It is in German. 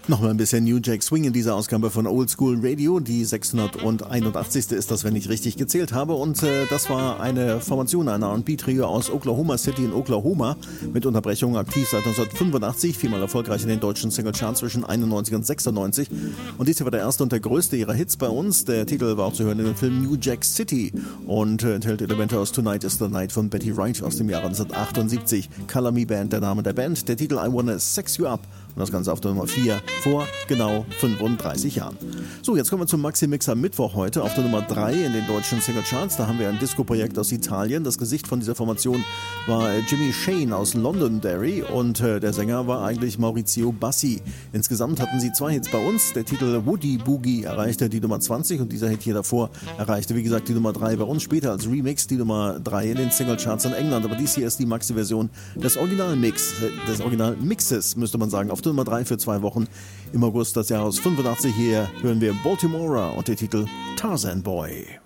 Nochmal ein bisschen New Jack Swing in dieser Ausgabe von Old School Radio. Die 681. ist das, wenn ich richtig gezählt habe. Und das war eine Formation, ein R&B-Trio aus Oklahoma City in Oklahoma. Mit Unterbrechungen aktiv seit 1985. Viermal erfolgreich in den deutschen Singlecharts zwischen 91 und 96. Und dies hier war der erste und der größte ihrer Hits bei uns. Der Titel war auch zu hören in dem Film New Jack City. Und enthält Elemente aus Tonight is the Night von Betty Wright aus dem Jahre 1978. Color Me Band, der Name der Band. Der Titel I Wanna Sex You Up. Und das Ganze auf der Nummer 4 vor genau 35 Jahren. So, jetzt kommen wir zum Maxi-Mix am Mittwoch heute. Auf der Nummer 3 in den deutschen Singlecharts. Da haben wir ein Disco-Projekt aus Italien. Das Gesicht von dieser Formation war Jimmy Shane aus Londonderry. Und der Sänger war eigentlich Maurizio Bassi. Insgesamt hatten sie 2 Hits bei uns. Der Titel Woody Boogie erreichte die Nummer 20. Und dieser Hit hier davor erreichte, wie gesagt, die Nummer 3 bei uns. Später als Remix die Nummer 3 in den Singlecharts in England. Aber dies hier ist die Maxi-Version des Originalmixes, müsste man sagen. Auf Nummer 3 für 2 Wochen im August des Jahres 85. Hier hören wir Baltimora und der Titel Tarzan Boy.